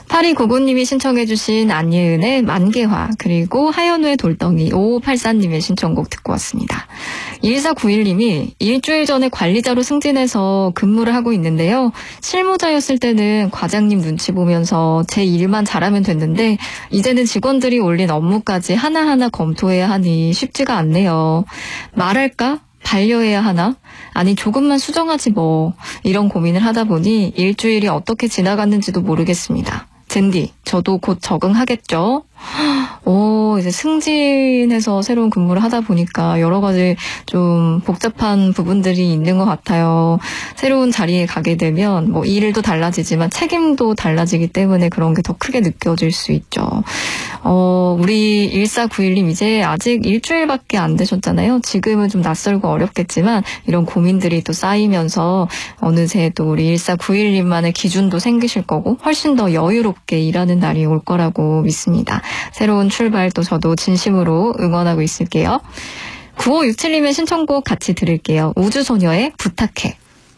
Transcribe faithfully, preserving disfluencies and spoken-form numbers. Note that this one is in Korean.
팔이구구님이 신청해주신 안예은의 만개화, 그리고 하현우의 돌덩이, 오오팔사님의 신청곡 듣고 왔습니다. 일사구일님이 일주일 전에 관리자로 승진해서 근무를 하고 있는데요. 실무자였을 때는 과장님 눈치 보면서 제 일만 잘하면 됐는데 이제는 직원들이 올린 업무까지 하나하나 검토해야 하니 쉽지가 않네요. 말할까? 반려해야 하나? 아니 조금만 수정하지 뭐. 이런 고민을 하다 보니 일주일이 어떻게 지나갔는지도 모르겠습니다. 젠디, 저도 곧 적응하겠죠? 오, 이제 승진해서 새로운 근무를 하다 보니까 여러 가지 좀 복잡한 부분들이 있는 것 같아요. 새로운 자리에 가게 되면 뭐 일도 달라지지만 책임도 달라지기 때문에 그런 게 더 크게 느껴질 수 있죠. 어, 우리 일사구일님 이제 아직 일주일밖에 안 되셨잖아요. 지금은 좀 낯설고 어렵겠지만 이런 고민들이 또 쌓이면서 어느새 또 우리 일사구일님만의 기준도 생기실 거고 훨씬 더 여유롭게 일하는 날이 올 거라고 믿습니다. 새로운 출발 또 저도 진심으로 응원하고 있을게요. 구오육칠님의 신청곡 같이 들을게요. 우주소녀의 부탁해.